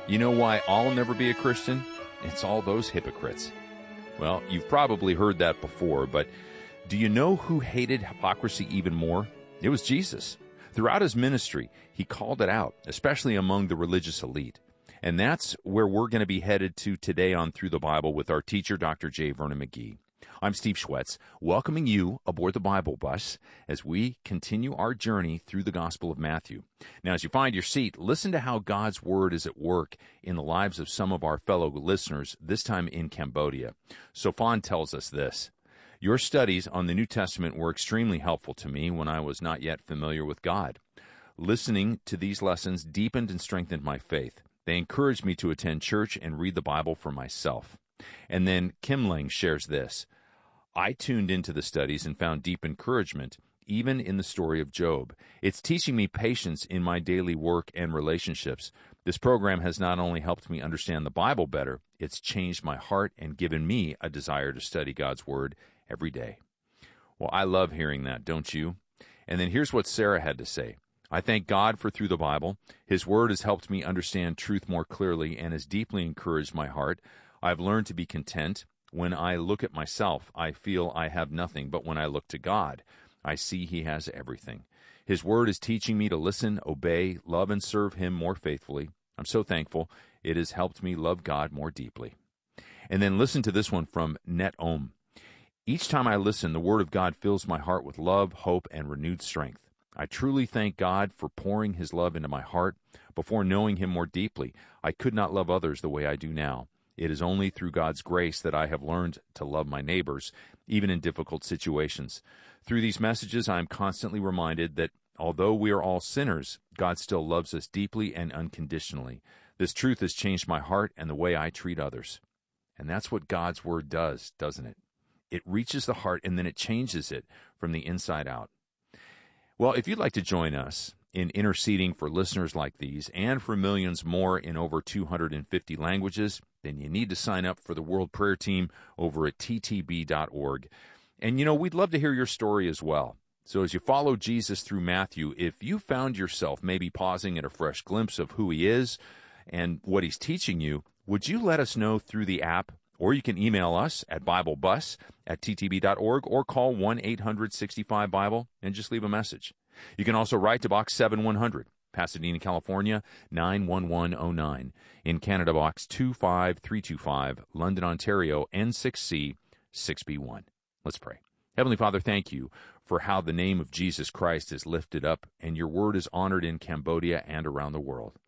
You know why I'll never be a Christian? It's all those hypocrites. Well, you've probably heard that before, but do you know who hated hypocrisy even more? It was Jesus. Throughout his ministry, he called it out, especially among the religious elite. And that's where we're going to be headed to today on Through the Bible with our teacher, Dr. J. Vernon McGee. I'm Steve Schwetz, welcoming you aboard the Bible bus as we continue our journey through the Gospel of Matthew. Now, as you find your seat, listen to how God's Word is at work in the lives of some of our fellow listeners, this time in Cambodia. Sophan tells us this: "Your studies on the New Testament were extremely helpful to me when I was not yet familiar with God. Listening to these lessons deepened and strengthened my faith. They encouraged me to attend church and read the Bible for myself." And then Kim Lang shares this: "I tuned into the studies and found deep encouragement, even in the story of Job. It's teaching me patience in my daily work and relationships. This program has not only helped me understand the Bible better, it's changed my heart and given me a desire to study God's Word every day." Well, I love hearing that, don't you? And then here's what Sarah had to say: "I thank God for Through the Bible. His Word has helped me understand truth more clearly and has deeply encouraged my heart. I've learned to be content. When I look at myself, I feel I have nothing, but when I look to God, I see He has everything. His Word is teaching me to listen, obey, love, and serve Him more faithfully. I'm so thankful. It has helped me love God more deeply." And then listen to this one from Net Om. "Each time I listen, the Word of God fills my heart with love, hope, and renewed strength. I truly thank God for pouring His love into my heart. Before knowing Him more deeply, I could not love others the way I do now. It is only through God's grace that I have learned to love my neighbors, even in difficult situations. Through these messages, I am constantly reminded that although we are all sinners, God still loves us deeply and unconditionally. This truth has changed my heart and the way I treat others." And that's what God's Word does, doesn't it? It reaches the heart and then it changes it from the inside out. Well, if you'd like to join us in interceding for listeners like these and for millions more in over 250 languages, then you need to sign up for the World Prayer Team over at ttb.org. And, we'd love to hear your story as well. So as you follow Jesus through Matthew, if you found yourself maybe pausing at a fresh glimpse of who He is and what He's teaching you, would you let us know through the app? Or you can email us at BibleBus@ttb.org or call 1-800-65-BIBLE and just leave a message. You can also write to Box 7100, Pasadena, California, 91109. In Canada, Box 25325, London, Ontario, N6C 6B1. Let's pray. Heavenly Father, thank you for how the name of Jesus Christ is lifted up and your word is honored in Cambodia and around the world.